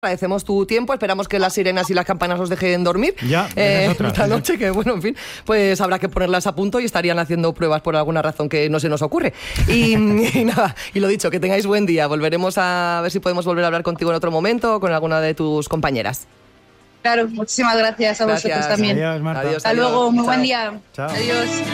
Agradecemos tu tiempo, esperamos que las sirenas y las campanas os dejen dormir esta noche, que bueno, en fin, pues habrá que ponerlas a punto y estarían haciendo pruebas por alguna razón que no se nos ocurre. Y nada, y lo dicho, que tengáis buen día. Volveremos a ver si podemos volver a hablar contigo en otro momento o con alguna de tus compañeras. Claro, muchísimas gracias a vosotros también. Adiós, Marta. Adiós, Hasta luego, muy buen día. Chao. Adiós.